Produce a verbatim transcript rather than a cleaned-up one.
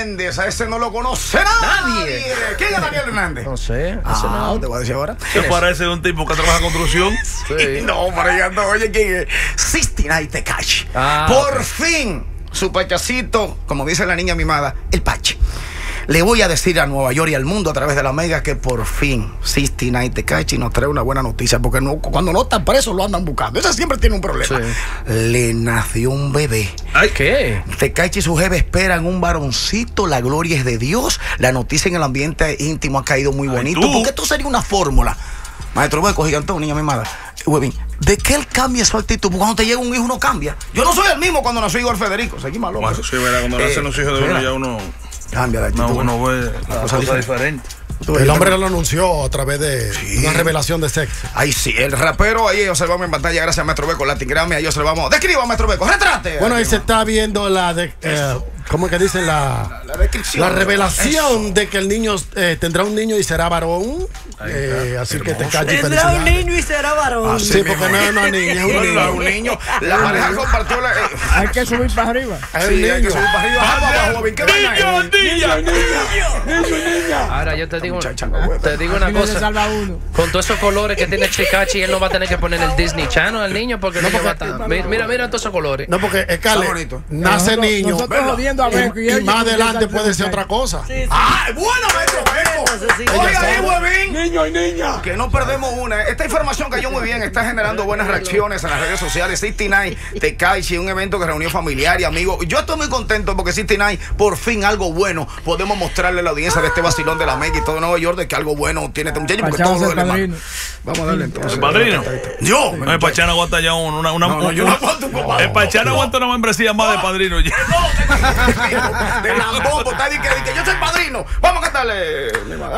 Hernández, a ese no lo conoce nadie. ¿Quién es Daniel Hernández? No sé. Ah, no te voy a decir ahora. ¿Qué parece de un tipo que trabaja construcción? Sí. No, pero ya no, oye, ¿quién es? sesenta y nueve Tekashi. Ah, Por okay. fin, su pachacito, como dice la niña mimada, el pache. Le voy a decir a Nueva York y al mundo a través de la Mega que por fin sesenta y nueve Tekashi nos trae una buena noticia, porque no, cuando no están presos lo andan buscando. Ese siempre tiene un problema. Sí. Le nació un bebé. Ay, ¿qué? Tekashi y su jefe esperan un varoncito, la gloria es de Dios. La noticia en el ambiente íntimo ha caído muy bonito. tú. Porque esto sería una fórmula. Maestro Beco, gigantón, niña mimada. Huevín, ¿de qué él cambia su actitud? Porque cuando te llega un hijo uno cambia. Yo no soy el mismo cuando nació Igor Federico. Seguimos loco. Bueno, sí, verá, cuando nacen los hijos de uno ya uno, Cambia de actitud. no, uno ve Una la cosa cosa diferente. diferente. El hombre lo anunció a través de Sí. una revelación de sexo. Ahí sí, el rapero, ahí observamos en pantalla, gracias a Maestro Beco, Latin Grammy, ahí observamos. Describa, Maestro Beco, retrate. Bueno, ahí se está viendo la de, eh, ¿cómo es que dice la, La descripción. la revelación Eso. de que el niño eh, tendrá un niño y será varón? Eh, así que te calles Tendrá un felicidades. niño y será varón. Así Sí, mismo. porque no es una niña, es un No, niño. es un niño. La pareja compartió la. eh, Hay que subir para arriba. Es sí, un hay que niño. subir para arriba. bajar para abajo, joven, ¿qué vaina es? Ahora yo te digo, Muchacha, no, güey. te digo una Aquí no se cosa. salva uno. Con todos esos colores que tiene Tekashi, él no va a tener que poner el Disney Channel al niño porque el niño va a estar. Mira, mira, mira todos esos colores. No, porque es Está bonito. nace Nosotros- niño nosotros jodiendo a Beco y y, y ellos más con adelante esa- puede ser otra cosa. Sí, sí. ¡Ah, bueno, Maestro Eso sí. Beco! Oiga ahí, huevín. Niño y niña. Que no perdemos una. Esta información cayó muy bien, está generando buenas reacciones en las redes sociales. sesenta y nueve Tekashi, un evento que reunió familiares y amigos. Yo estoy muy contento porque sesenta y nueve, por fin algo bueno podemos mostrarle a la audiencia de este vacilón de la Mega y todo Nueva York de que algo bueno tiene este muchacho, porque Pachano todo es lo el demás. padrino. Vamos a darle entonces. ¿El padrino? Yo. No, el Pachano aguanta ya un- una, una, No, no, yo no aguanto un papá. el Pachano aguanta una membresía más de padrino ya. De lambón, pues, está diciendo que yo soy padrino. Vamos a cantarle. mi madre.